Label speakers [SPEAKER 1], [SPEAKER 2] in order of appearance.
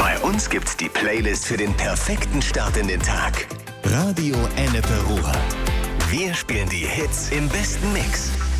[SPEAKER 1] Bei uns gibt's die Playlist für den perfekten Start in den Tag. Radio Ennepe Ruhr. Wir spielen die Hits im besten Mix.